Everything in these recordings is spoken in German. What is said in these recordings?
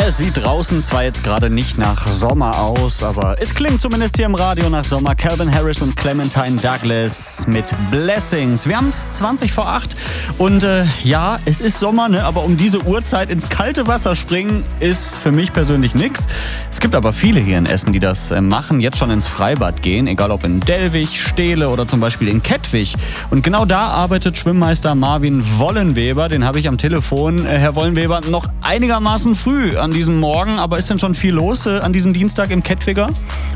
Es sieht draußen zwar jetzt gerade nicht nach Sommer aus, aber es klingt zumindest hier im Radio nach Sommer. Calvin Harris und Clementine Douglas mit Blessings. Wir haben es 20 vor 8 und ja, es ist Sommer, ne? Aber um diese Uhrzeit ins kalte Wasser springen ist für mich persönlich nix. Es gibt aber viele hier in Essen, die das machen, jetzt schon ins Freibad gehen, egal ob in Dellwig, Stehle oder zum Beispiel in Kettwig. Und genau da arbeitet Schwimmmeister Marvin Wollenweber. Den habe ich am Telefon. Herr Wollenweber, noch einigermaßen früh an diesem Morgen, aber ist denn schon viel los an diesem Dienstag im Kettwiger?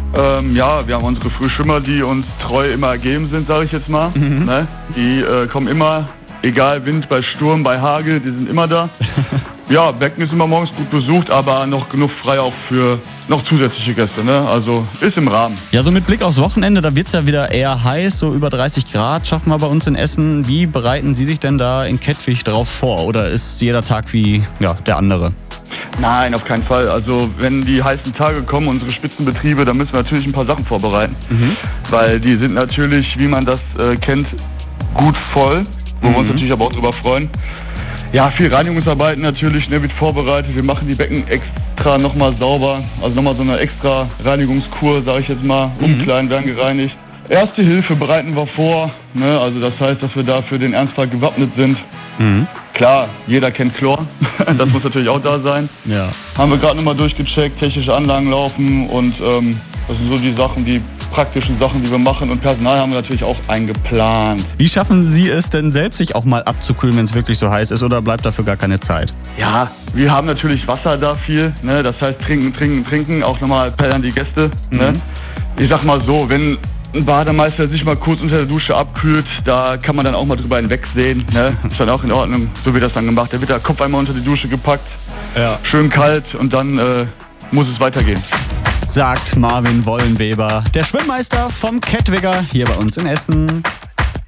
Ja, wir haben unsere Frühschwimmer, die uns treu immer ergeben sind, sage ich jetzt mal. Ne? Die kommen immer, egal Wind, bei Sturm, bei Hagel, die sind immer da. Ja, Becken ist immer morgens gut besucht, aber noch genug frei auch für noch zusätzliche Gäste, ne? Also ist im Rahmen. Ja, so mit Blick aufs Wochenende, da wird es ja wieder eher heiß, so über 30 Grad schaffen wir bei uns in Essen. Wie bereiten Sie sich denn da in Kettwig drauf vor? Oder ist jeder Tag wie der andere? Nein, auf keinen Fall. Also wenn die heißen Tage kommen, unsere Spitzenbetriebe, dann müssen wir natürlich ein paar Sachen vorbereiten. Weil die sind natürlich, wie man das kennt, gut voll, wo wir uns natürlich aber auch drüber freuen. Ja, viel Reinigungsarbeiten natürlich, ne, wird vorbereitet. Wir machen die Becken extra nochmal sauber, also nochmal so eine extra Reinigungskur, sage ich jetzt mal. Umkleiden werden gereinigt. Erste Hilfe bereiten wir vor, ne, also das heißt, dass wir da für den Ernstfall gewappnet sind. Klar, jeder kennt Chlor, das muss natürlich auch da sein. Ja. Haben wir gerade nochmal durchgecheckt, technische Anlagen laufen und das sind so die Sachen, die praktischen Sachen, die wir machen, und Personal haben wir natürlich auch eingeplant. Wie schaffen Sie es denn selbst, sich auch mal abzukühlen, wenn es wirklich so heiß ist, oder bleibt dafür gar keine Zeit? Ja, wir haben natürlich Wasser da viel, ne? Das heißt trinken, auch nochmal an die Gäste. Ne? Ich sag mal so, wenn ein Bademeister sich mal kurz unter der Dusche abkühlt, da kann man dann auch mal drüber hinwegsehen. Ne? Ist dann auch in Ordnung, so wird das dann gemacht. Da wird der Kopf einmal unter die Dusche gepackt, schön kalt, und dann muss es weitergehen. Sagt Marvin Wollenweber, der Schwimmmeister vom Kettwiger hier bei uns in Essen.